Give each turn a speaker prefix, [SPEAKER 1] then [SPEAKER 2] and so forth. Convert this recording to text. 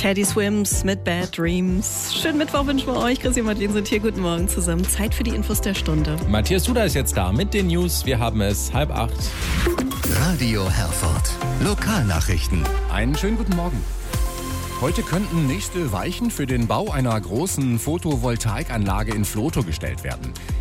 [SPEAKER 1] Teddy Swims mit Bad Dreams. Schönen Mittwoch wünschen wir euch. Chrissy und Madeleine sind hier. Guten Morgen zusammen. Zeit für die Infos der Stunde.
[SPEAKER 2] Matthias Suda ist jetzt da mit den News. Wir haben es 7:30.
[SPEAKER 3] Radio Herford. Lokalnachrichten.
[SPEAKER 4] Einen schönen guten Morgen. Heute könnten nächste Weichen für den Bau einer großen Photovoltaikanlage in Vlotho gestellt werden.